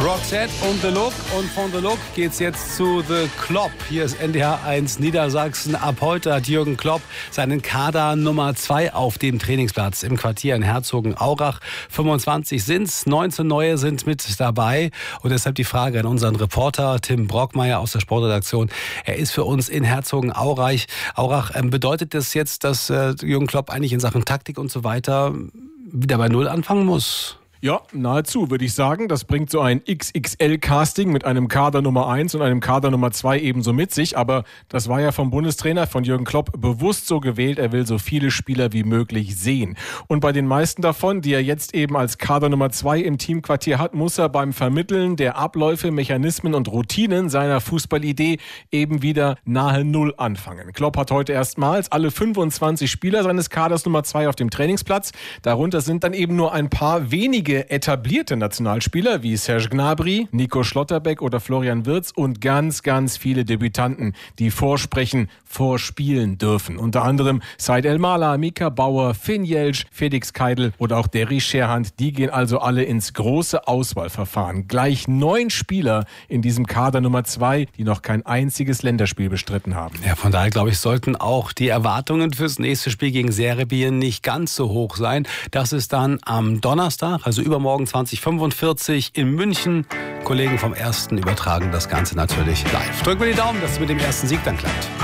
Roxette und The Look. Und von The Look geht's jetzt zu The Klopp. Hier ist NDR 1 Niedersachsen. Ab heute hat Jürgen Klopp seinen Kader Nummer 2 auf dem Trainingsplatz im Quartier in Herzogenaurach. 25 sind's, 19 neue sind mit dabei. Und deshalb die Frage an unseren Reporter Tim Brockmeier aus der Sportredaktion. Er ist für uns in Herzogenaurach. Bedeutet das jetzt, dass Jürgen Klopp eigentlich in Sachen Taktik und so weiter wieder bei Null anfangen muss? Ja, nahezu, würde ich sagen. Das bringt so ein XXL-Casting mit einem Kader Nummer 1 und einem Kader Nummer 2 ebenso mit sich. Aber das war ja vom Bundestrainer, von Jürgen Klopp, bewusst so gewählt. Er will so viele Spieler wie möglich sehen. Und bei den meisten davon, die er jetzt eben als Kader Nummer 2 im Teamquartier hat, muss er beim Vermitteln der Abläufe, Mechanismen und Routinen seiner Fußballidee eben wieder nahe Null anfangen. Klopp hat heute erstmals alle 25 Spieler seines Kaders Nummer 2 auf dem Trainingsplatz. Darunter sind dann eben nur ein paar wenige etablierte Nationalspieler wie Serge Gnabry, Nico Schlotterbeck oder Florian Wirtz und ganz, ganz viele Debütanten, die vorspielen dürfen. Unter anderem Said El-Mala, Mika Bauer, Finn Jelsch, Felix Keidl oder auch Derry Scherhand. Die gehen also alle ins große Auswahlverfahren. Gleich 9 Spieler in diesem Kader Nummer 2, die noch kein einziges Länderspiel bestritten haben. Ja, von daher, glaube ich, sollten auch die Erwartungen fürs nächste Spiel gegen Serbien nicht ganz so hoch sein. Das ist dann am Donnerstag, also übermorgen 2045 in München. Kollegen vom Ersten übertragen das Ganze natürlich live. Drücken wir die Daumen, dass es mit dem ersten Sieg dann klappt.